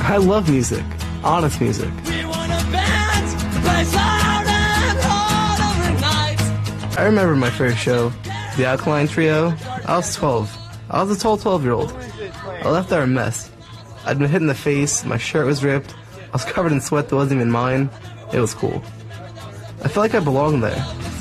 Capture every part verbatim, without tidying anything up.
I love music. Honest music. We want a band, plays loud and hard every night. I remember my first show, the Alkaline Trio. I was twelve. I was a total twelve-year-old. I left there a mess. I'd been hit in the face, my shirt was ripped, I was covered in sweat that wasn't even mine. It was cool. I felt like I belonged there.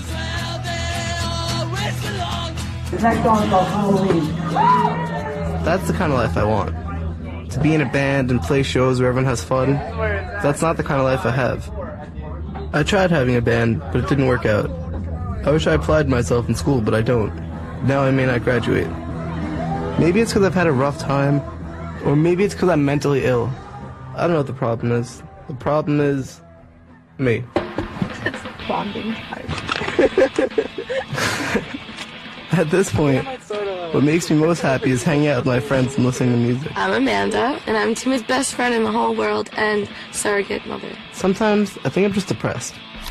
The next song is called Halloween. That's the kind of life I want. To be in a band and play shows where everyone has fun. That's not the kind of life I have. I tried having a band, but it didn't work out. I wish I applied myself in school, but I don't. Now I may not graduate. Maybe it's because I've had a rough time, or maybe it's because I'm mentally ill. I don't know what the problem is. The problem is me. It's bonding time. At this point, what makes me most happy is hanging out with my friends and listening to music. I'm Amanda, and I'm Timmy's best friend in the whole world and surrogate mother. Sometimes I think I'm just depressed.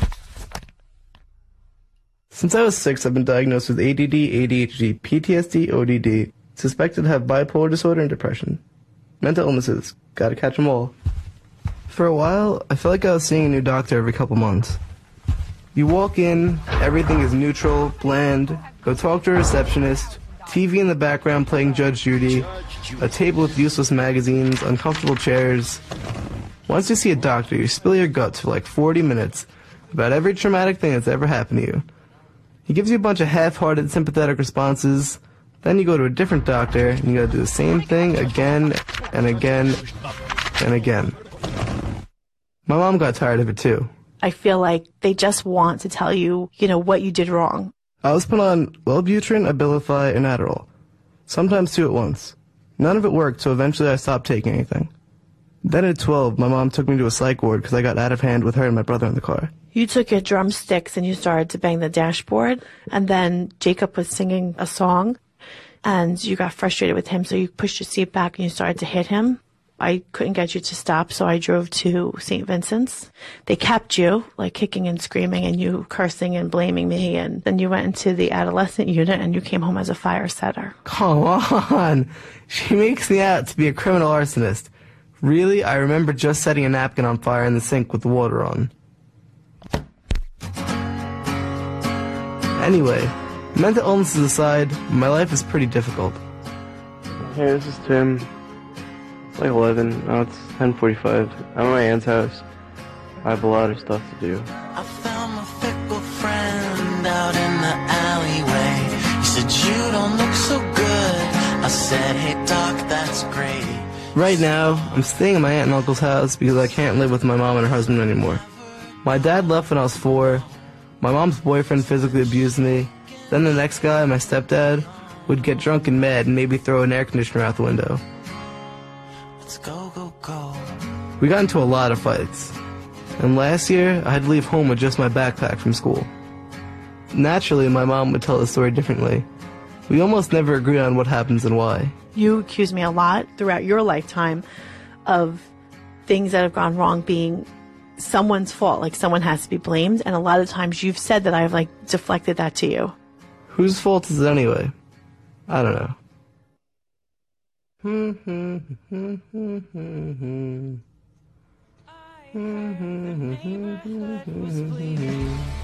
Since I was six, I've been diagnosed with A D D, A D H D, P T S D, O D D, suspected to have bipolar disorder and depression. Mental illnesses. Gotta catch them all. For a while, I felt like I was seeing a new doctor every couple months. You walk in, everything is neutral, bland, go talk to a receptionist, T V in the background playing Judge Judy, a table with useless magazines, uncomfortable chairs. Once you see a doctor, you spill your guts for like forty minutes about every traumatic thing that's ever happened to you. He gives you a bunch of half-hearted, sympathetic responses. Then you go to a different doctor, and you gotta do the same thing again and again and again. My mom got tired of it too. I feel like they just want to tell you, you know, what you did wrong. I was put on Wellbutrin, Abilify, and Adderall. Sometimes two at once. None of it worked, so eventually I stopped taking anything. Then at twelve, my mom took me to a psych ward because I got out of hand with her and my brother in the car. You took your drumsticks and you started to bang the dashboard, and then Jacob was singing a song, and you got frustrated with him, so you pushed your seat back and you started to hit him. I couldn't get you to stop, so I drove to Saint Vincent's. They kept you, like kicking and screaming, and you cursing and blaming me, and then you went into the adolescent unit and you came home as a fire setter. Come on! She makes me out to be a criminal arsonist. Really? I remember just setting a napkin on fire in the sink with the water on. Anyway, mental illnesses aside, my life is pretty difficult. Hey, this is Tim. It's like eleven, now it's ten forty-five. I'm at my aunt's house. I have a lot of stuff to do. I found my fickle friend out in the alleyway. He said, you don't look so good. I said, hey doc, that's great. Right now, I'm staying at my aunt and uncle's house because I can't live with my mom and her husband anymore. My dad left when I was four. My mom's boyfriend physically abused me. Then the next guy, my stepdad, would get drunk and mad and maybe throw an air conditioner out the window. Let's go, go, go. We got into a lot of fights. And last year, I had to leave home with just my backpack from school. Naturally, my mom would tell the story differently. We almost never agree on what happens and why. You accuse me a lot throughout your lifetime of things that have gone wrong being someone's fault, like someone has to be blamed, and a lot of times you've said that I've like deflected that to you. Whose fault is it anyway? I don't know.